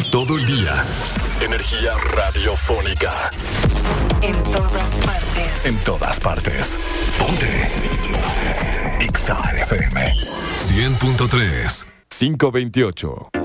Todo el día. Energía radiofónica. En todas partes. En todas partes. Ponte. Exa FM 100.3 528.